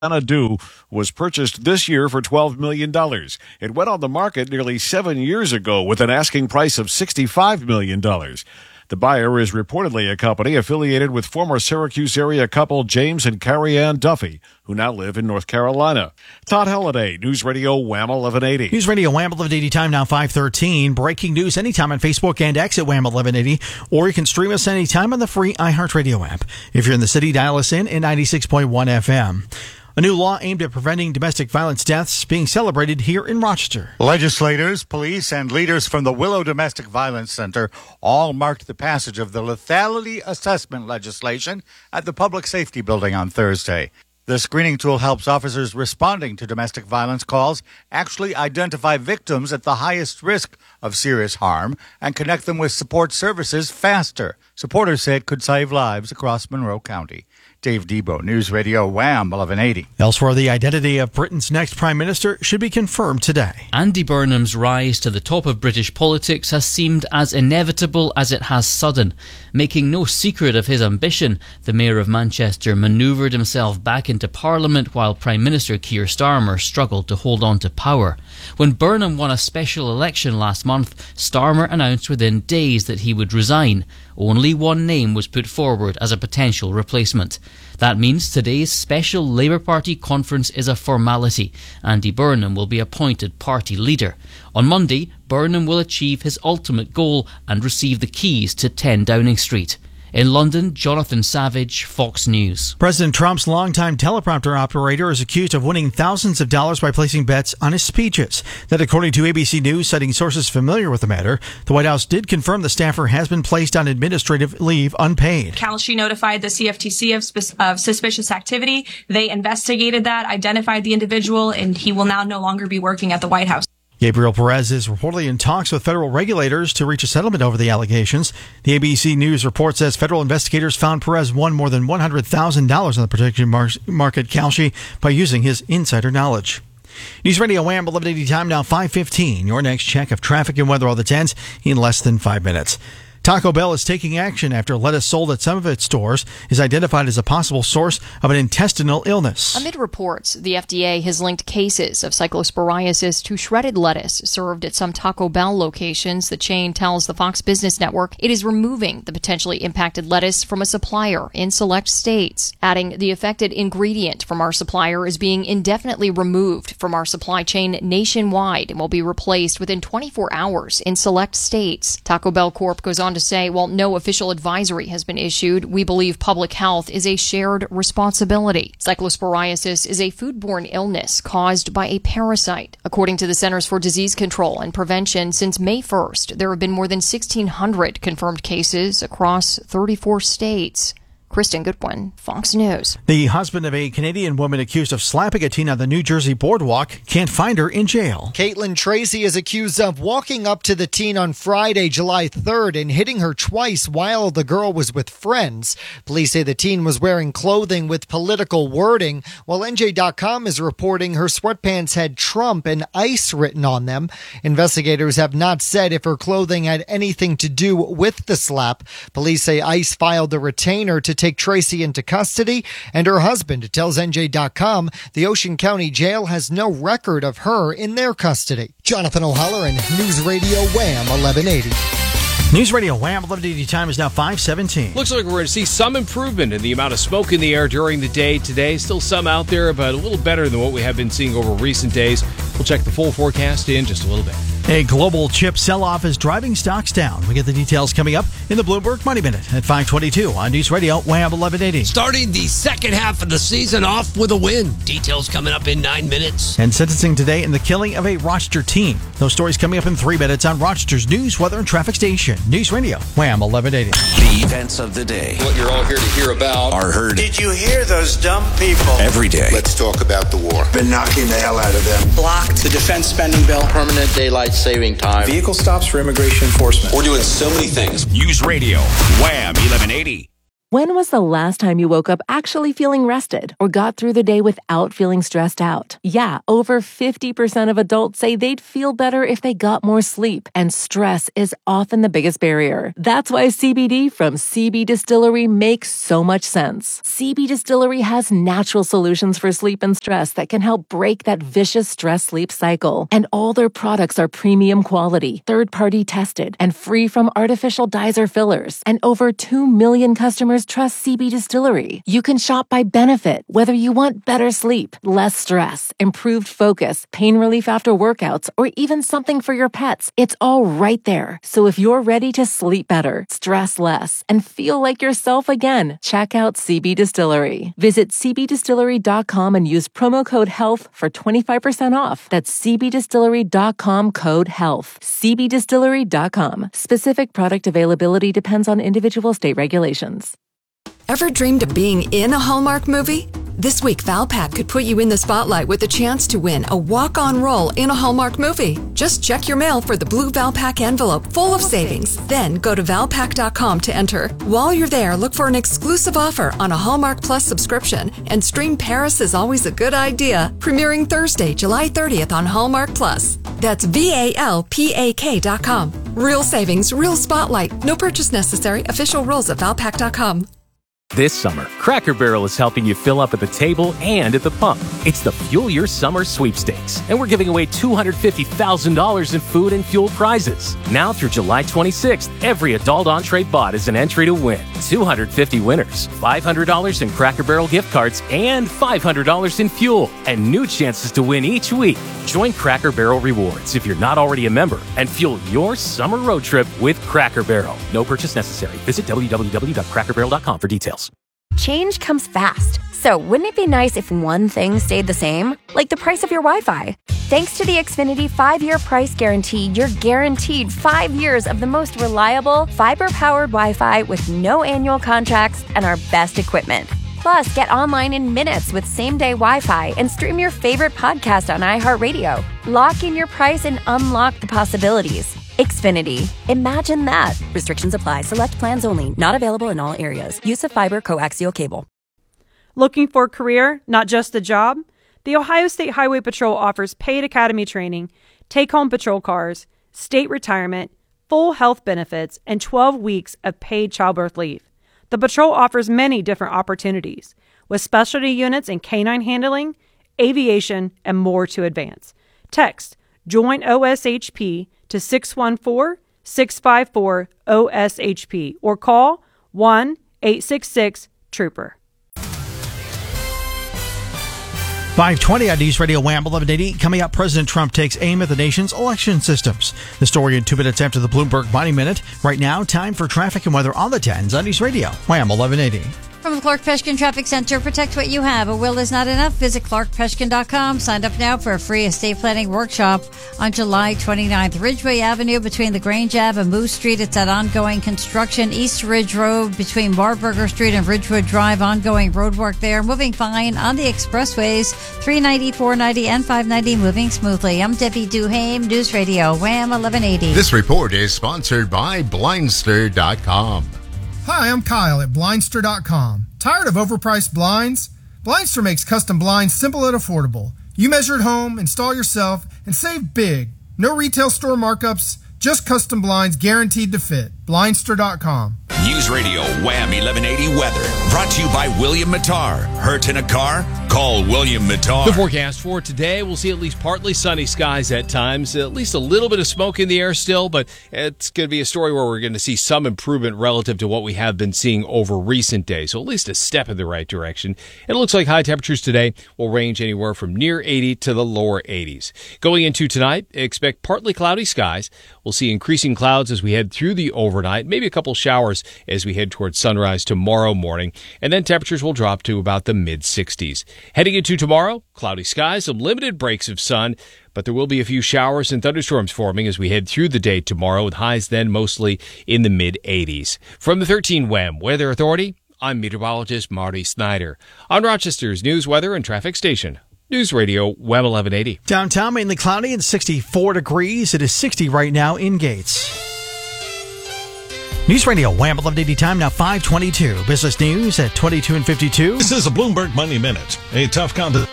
Xanadu was purchased this year for $12 million. It went on the market nearly 7 years ago with an asking price of $65 million. The buyer is reportedly a company affiliated with former Syracuse area couple James and Carrie Ann Duffy, who now live in North Carolina. Todd Halliday, News Radio Wham 1180. News Radio Wham 1180, time now 5:13. Breaking news anytime on Facebook and X at Wham 1180, or you can stream us anytime on the free iHeartRadio app. If you're in the city, dial us in at 96.1 FM. A new law aimed at preventing domestic violence deaths being celebrated here in Rochester. Legislators, police, and leaders from the Willow Domestic Violence Center all marked the passage of the lethality assessment legislation at the Public Safety Building on Thursday. The screening tool helps officers responding to domestic violence calls actually identify victims at the highest risk of serious harm and connect them with support services faster. Supporters say it could save lives across Monroe County. Dave Debo, News Radio Wham 1180. Elsewhere, the identity of Britain's next Prime Minister should be confirmed today. Andy Burnham's rise to the top of British politics has seemed as inevitable as it has sudden. Making no secret of his ambition, the Mayor of Manchester manoeuvred himself back into Parliament while Prime Minister Keir Starmer struggled to hold on to power. When Burnham won a special election last month, Starmer announced within days that he would resign. Only one name was put forward as a potential replacement. That means today's special Labour Party conference is a formality. Andy Burnham will be appointed party leader. On Monday, Burnham will achieve his ultimate goal and receive the keys to 10 Downing Street. In London, Jonathan Savage, Fox News. President Trump's longtime teleprompter operator is accused of winning thousands of dollars by placing bets on his speeches. That, according to ABC News, citing sources familiar with the matter. The White House did confirm the staffer has been placed on administrative leave unpaid. Kalshi notified the CFTC of suspicious activity. They investigated that, identified the individual, and he will now no longer be working at the White House. Gabriel Perez is reportedly in talks with federal regulators to reach a settlement over the allegations. The ABC News report says federal investigators found Perez won more than $100,000 on the prediction market Kalshi by using his insider knowledge. News Radio Wham 1180, time now 5:15. Your next check of traffic and weather all the 10s in less than 5 minutes. Taco Bell is taking action after lettuce sold at some of its stores is identified as a possible source of an intestinal illness. Amid reports, the FDA has linked cases of cyclosporiasis to shredded lettuce served at some Taco Bell locations. The chain tells the Fox Business Network it is removing the potentially impacted lettuce from a supplier in select states, adding the affected ingredient from our supplier is being indefinitely removed from our supply chain nationwide and will be replaced within 24 hours in select states. Taco Bell Corp goes on to say, while no official advisory has been issued, we believe public health is a shared responsibility. Cyclosporiasis is a foodborne illness caused by a parasite. According to the Centers for Disease Control and Prevention, since May 1st, there have been more than 1,600 confirmed cases across 34 states. Kristen Goodwin, Fox News. The husband of a Canadian woman accused of slapping a teen on the New Jersey boardwalk can't find her in jail. Caitlin Tracy is accused of walking up to the teen on Friday, July 3rd, and hitting her twice while the girl was with friends. Police say the teen was wearing clothing with political wording, while NJ.com is reporting her sweatpants had Trump and ICE written on them. Investigators have not said if her clothing had anything to do with the slap. Police say ICE filed a retainer to take Tracy into custody, and her husband tells NJ.com the Ocean County Jail has no record of her in their custody. Jonathan O'Halloran, News Radio Wham 1180. News Radio Wham 1180, time is now 5:17. Looks like we're going to see some improvement in the amount of smoke in the air during the day today. Still some out there, but a little better than what we have been seeing over recent days. We'll check the full forecast in just a little bit. A global chip sell-off is driving stocks down. We get the details coming up in the Bloomberg Money Minute at 5:22 on News Radio Wham 1180. Starting the second half of the season off with a win. Details coming up in 9 minutes. And sentencing today in the killing of a Rochester teen. Those stories coming up in 3 minutes on Rochester's news, weather, and traffic station. News Radio Wham 1180. The events of the day. What you're all here to hear about are heard. Did you hear those dumb people? Every day. Let's talk about the war. Been knocking the hell out of them. Blocked the defense spending bill. Permanent daylight saving time. Vehicle stops for immigration enforcement. We're doing so many things. News Radio Wham 1180. When was the last time you woke up actually feeling rested or got through the day without feeling stressed out? Yeah, over 50% of adults say they'd feel better if they got more sleep, and stress is often the biggest barrier. That's why CBD from CB Distillery makes so much sense. CB Distillery has natural solutions for sleep and stress that can help break that vicious stress-sleep cycle. And all their products are premium quality, third-party tested, and free from artificial dyes or fillers. And over 2 million customers trust CB Distillery. You can shop by benefit, whether you want better sleep, less stress, improved focus, pain relief after workouts, or even something for your pets. It's all right there. So if you're ready to sleep better, stress less, and feel like yourself again, check out CB Distillery. Visit cbdistillery.com and use promo code HEALTH for 25% off. That's cbdistillery.com, code HEALTH. cbdistillery.com. Specific product availability depends on individual state regulations. Ever dreamed of being in a Hallmark movie? This week, Valpak could put you in the spotlight with a chance to win a walk-on role in a Hallmark movie. Just check your mail for the blue Valpak envelope full of savings. Then go to Valpak.com to enter. While you're there, look for an exclusive offer on a Hallmark Plus subscription and stream Paris is Always a Good Idea, premiering Thursday, July 30th on Hallmark Plus. That's VALPAK.com. Real savings, real spotlight. No purchase necessary. Official rules at Valpak.com. This summer, Cracker Barrel is helping you fill up at the table and at the pump. It's the Fuel Your Summer Sweepstakes, and we're giving away $250,000 in food and fuel prizes. Now through July 26th, every adult entree bought is an entry to win 250 winners, $500 in Cracker Barrel gift cards, and $500 in fuel, and new chances to win each week. Join Cracker Barrel Rewards if you're not already a member, and fuel your summer road trip with Cracker Barrel. No purchase necessary. Visit www.crackerbarrel.com for details. Change comes fast, so wouldn't it be nice if one thing stayed the same? Like the price of your Wi-Fi. Thanks to the Xfinity 5-year price guarantee, you're guaranteed 5 years of the most reliable, fiber-powered Wi-Fi with no annual contracts and our best equipment. Plus, get online in minutes with same-day Wi-Fi and stream your favorite podcast on iHeartRadio. Lock in your price and unlock the possibilities. Xfinity. Imagine that. Restrictions apply. Select plans only. Not available in all areas. Use of fiber coaxial cable. Looking for a career, not just a job? The Ohio State Highway Patrol offers paid academy training, take-home patrol cars, state retirement, full health benefits, and 12 weeks of paid childbirth leave. The patrol offers many different opportunities, with specialty units in canine handling, aviation, and more to advance. Text JOIN OSHP to 614-654-OSHP or call 1-866-TROOPER. 520 on News Radio Wham 1180. Coming up, President Trump takes aim at the nation's election systems. The story in 2 minutes after the Bloomberg Money Minute. Right now, time for traffic and weather on the 10s on News Radio Wham 1180. From the Clark Peshkin Traffic Center, protect what you have. A will is not enough. Visit clarkpeshkin.com. Sign up now for a free estate planning workshop on July 29th. Ridgeway Avenue between the Grange Ave and Moose Street. It's at ongoing construction. East Ridge Road between Marburger Street and Ridgewood Drive. Ongoing road work there. Moving fine on the expressways. 390, 490, and 590 moving smoothly. I'm Debbie Duhame, News Radio Wham 1180. This report is sponsored by Blindster.com. Hi, I'm Kyle at Blindster.com. Tired of overpriced blinds? Blindster makes custom blinds simple and affordable. You measure at home, install yourself, and save big. No retail store markups, just custom blinds guaranteed to fit. Blindster.com. News Radio Wham 1180 weather. Brought to you by William Mattar. Hurt in a car? Call William Mattar. The forecast for today, we'll see at least partly sunny skies at times. At least a little bit of smoke in the air still, but it's going to be a story where we're going to see some improvement relative to what we have been seeing over recent days. So at least a step in the right direction. And it looks like high temperatures today will range anywhere from near 80 to the lower 80s. Going into tonight, expect partly cloudy skies. We'll see increasing clouds as we head through the overnight, maybe a couple showers as we head towards sunrise tomorrow morning, and then temperatures will drop to about the mid-60s. Heading into tomorrow, cloudy skies, some limited breaks of sun, but there will be a few showers and thunderstorms forming as we head through the day tomorrow, with highs then mostly in the mid-80s. From the 13 WHAM Weather Authority, I'm meteorologist Marty Snyder. On Rochester's news, weather, and traffic station, News Radio WHAM 1180. Downtown mainly cloudy and 64 degrees. It is 60 right now in Gates. News Radio, Wham! 1180 time, now 5:22. Business news at 22 and 52. This is a Bloomberg Money Minute. A tough amount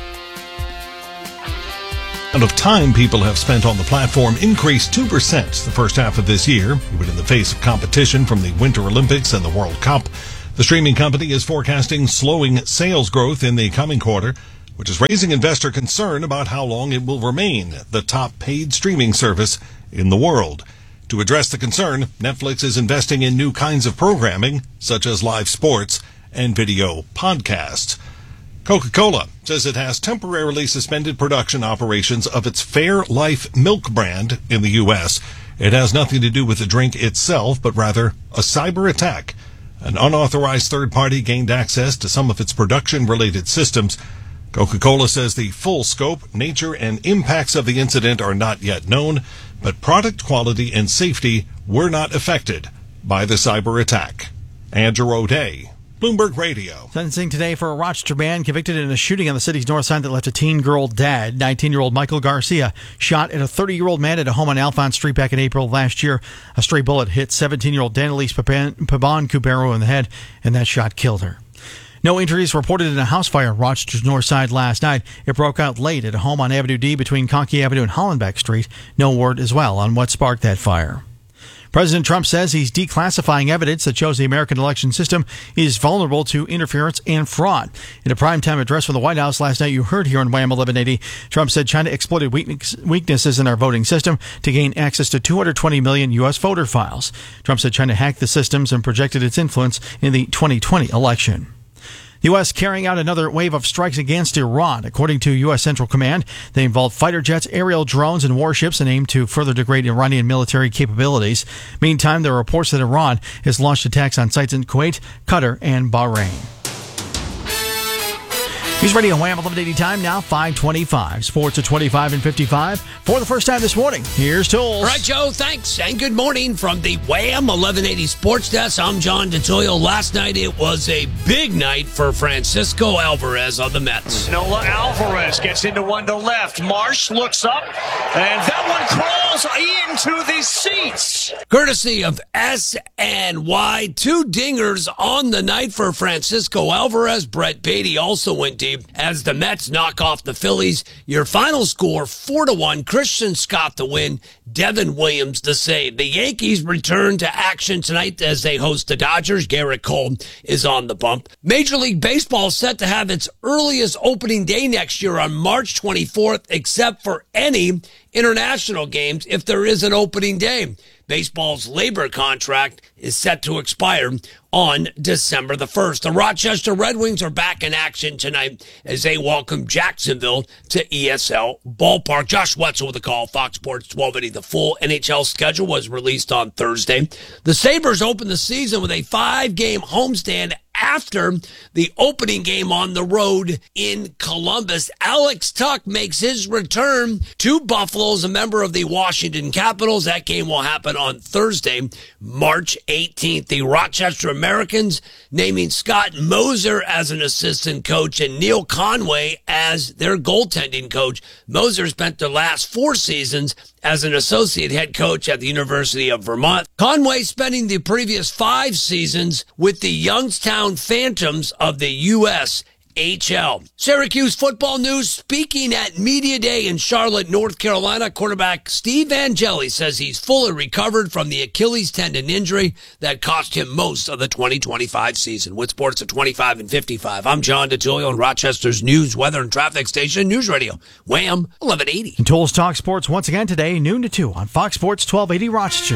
of time people have spent on the platform increased 2% the first half of this year, even in the face of competition from the Winter Olympics and the World Cup. The streaming company is forecasting slowing sales growth in the coming quarter, which is raising investor concern about how long it will remain the top paid streaming service in the world. To address the concern, Netflix is investing in new kinds of programming, such as live sports and video podcasts. Coca-Cola says it has temporarily suspended production operations of its Fairlife milk brand in the U.S. It has nothing to do with the drink itself, but rather a cyber attack. An unauthorized third party gained access to some of its production-related systems. Coca-Cola says the full scope, nature, and impacts of the incident are not yet known, but product quality and safety were not affected by the cyber attack. Andrew O'Day, Bloomberg Radio. Sentencing today for a Rochester man convicted in a shooting on the city's north side that left a teen girl dead. 19-year-old Michael Garcia shot at a 30-year-old man at a home on Alphonse Street back in April of last year. A stray bullet hit 17-year-old Danilise Pabon-Cubero in the head, and that shot killed her. No injuries reported in a house fire on Rochester's north side last night. It broke out late at a home on Avenue D between Conkey Avenue and Hollenbeck Street. No word as well on what sparked that fire. President Trump says he's declassifying evidence that shows the American election system is vulnerable to interference and fraud. In a primetime address from the White House last night, you heard here on Wham! 1180, Trump said China exploited weaknesses in our voting system to gain access to 220 million U.S. voter files. Trump said China hacked the systems and projected its influence in the 2020 election. The U.S. carrying out another wave of strikes against Iran. According to U.S. Central Command, they involved fighter jets, aerial drones, and warships and aim to further degrade Iranian military capabilities. Meantime, there are reports that Iran has launched attacks on sites in Kuwait, Qatar, and Bahrain. News Radio Wham! 1180 time, now 5:25. Sports at 25 and 55. For the first time this morning, here's Tools. All right, Joe, thanks. And good morning from the Wham! 1180 Sports Desk. I'm John DeToyo. Last night, it was a big night for Francisco Alvarez on the Mets. Nola Alvarez gets into one to left. Marsh looks up, and that one crawls into the seats. Courtesy of SNY, 2 dingers on the night for Francisco Alvarez. Brett Beatty also went deep as the Mets knock off the Phillies. Your final score, 4-1. Christian Scott the win, Devin Williams the save. The Yankees return to action tonight as they host the Dodgers. Garrett Cole is on the bump. Major League Baseball set to have its earliest opening day next year on March 24th, except for any international games if there is an opening day. Baseball's labor contract is set to expire on December the 1st. The Rochester Red Wings are back in action tonight as they welcome Jacksonville to ESL Ballpark. Josh Wetzel with the call, Fox Sports 1280. The full NHL schedule was released on Thursday. The Sabres opened the season with a 5-game homestand after the opening game on the road in Columbus. Alex Tuch makes his return to Buffalo as a member of the Washington Capitals. That game will happen on Thursday, March 18th. The Rochester Americans naming Scott Moser as an assistant coach and Neil Conway as their goaltending coach. Moser spent the last 4 seasons as an associate head coach at the University of Vermont. Conway spending the previous 5 seasons with the Youngstown Phantoms of the USHL. Syracuse football news. Speaking at Media Day in Charlotte, North Carolina, quarterback Steve Angeli says he's fully recovered from the Achilles tendon injury that cost him most of the 2025 season. With sports at 25 and 55, I'm John DeToyo on Rochester's news, weather, and traffic station, News Radio, Wham! 1180. And Tools Talk Sports once again today, noon to 2 on Fox Sports 1280 Rochester.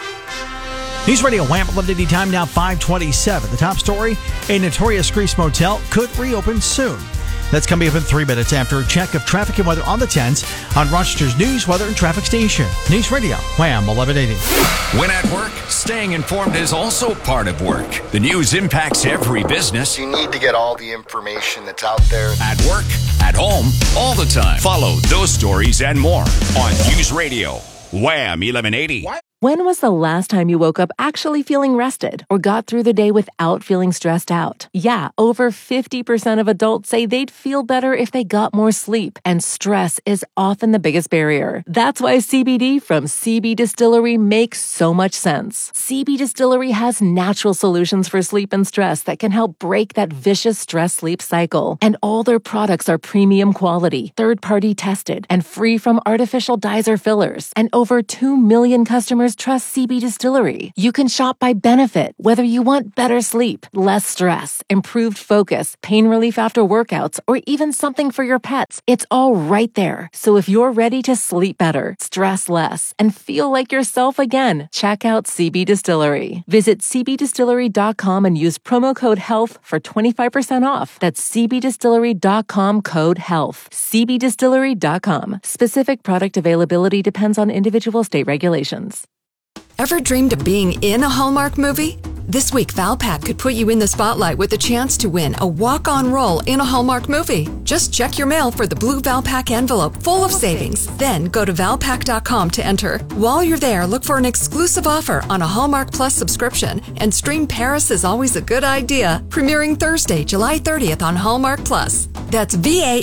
News Radio Wham! 1180 time, now 5:27. The top story, a notorious Grease motel could reopen soon. That's coming up in 3 minutes after a check of traffic and weather on the 10s on Rochester's news, weather, and traffic station. News Radio Wham! 1180. When at work, staying informed is also part of work. The news impacts every business. You need to get all the information that's out there. At work, at home, all the time. Follow those stories and more on News Radio Wham! 1180. When was the last time you woke up actually feeling rested or got through the day without feeling stressed out? Yeah, over 50% of adults say they'd feel better if they got more sleep, and stress is often the biggest barrier. That's why CBD from CB Distillery makes so much sense. CB Distillery has natural solutions for sleep and stress that can help break that vicious stress-sleep cycle. And all their products are premium quality, third-party tested, and free from artificial dyes or fillers. And over 2 million customers trust CB Distillery. You can shop by benefit, whether you want better sleep, less stress, improved focus, pain relief after workouts, or even something for your pets. It's all right there. So if you're ready to sleep better, stress less, and feel like yourself again, check out CB Distillery. Visit cbdistillery.com and use promo code HEALTH for 25% off. That's cbdistillery.com code HEALTH. cbdistillery.com. Specific product availability depends on individual state regulations. Ever dreamed of being in a Hallmark movie? This week, Valpak could put you in the spotlight with a chance to win a walk-on role in a Hallmark movie. Just check your mail for the blue Valpak envelope full of savings. Then go to Valpak.com to enter. While you're there, look for an exclusive offer on a Hallmark Plus subscription, and stream Paris is Always a Good Idea, premiering Thursday, July 30th on Hallmark Plus. That's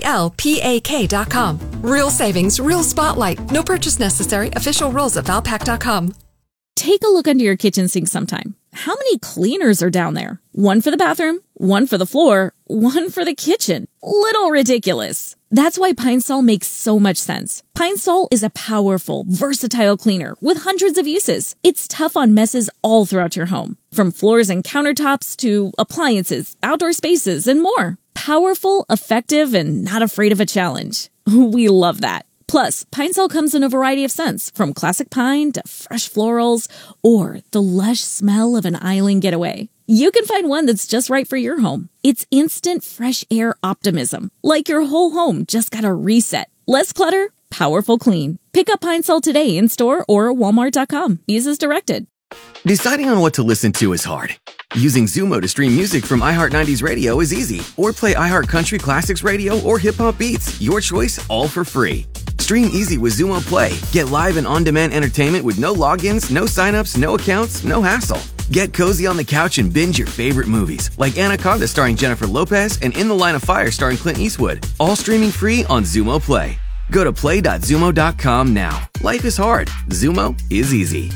VALPAK.com. Real savings, real spotlight. No purchase necessary. Official rules at Valpak.com. Take a look under your kitchen sink sometime. How many cleaners are down there? One for the bathroom, one for the floor, one for the kitchen. Little ridiculous. That's why Pine Sol makes so much sense. Pine Sol is a powerful, versatile cleaner with hundreds of uses. It's tough on messes all throughout your home, from floors and countertops to appliances, outdoor spaces, and more. Powerful, effective, and not afraid of a challenge. We love that. Plus, Pine Sol comes in a variety of scents, from classic pine to fresh florals, or the lush smell of an island getaway. You can find one that's just right for your home. It's instant fresh air optimism, like your whole home just got a reset. Less clutter, powerful clean. Pick up Pine Sol today in store or walmart.com. Use as directed. Deciding on what to listen to is hard. Using Zumo to stream music from iHeart 90s Radio is easy. Or play iHeart Country Classics Radio or Hip Hop Beats. Your choice, all for free. Stream easy with Zumo Play. Get live and on-demand entertainment with no logins, no signups, no accounts, no hassle. Get cozy on the couch and binge your favorite movies, like Anaconda starring Jennifer Lopez and In the Line of Fire starring Clint Eastwood. All streaming free on Zumo Play. Go to play.zumo.com now. Life is hard. Zumo is easy.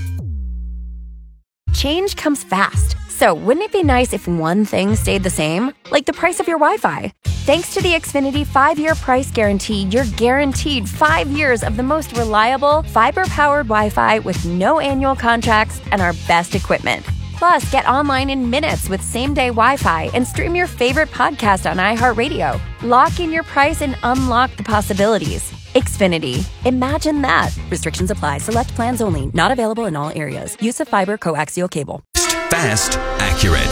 Change comes fast. So wouldn't it be nice if one thing stayed the same? Like the price of your Wi-Fi. Thanks to the Xfinity 5-year price guarantee, you're guaranteed 5 years of the most reliable, fiber-powered Wi-Fi with no annual contracts and our best equipment. Plus, get online in minutes with same-day Wi-Fi and stream your favorite podcast on iHeartRadio. Lock in your price and unlock the possibilities. Xfinity. Imagine that. Restrictions apply. Select plans only. Not available in all areas. Use of fiber coaxial cable. Fast, accurate.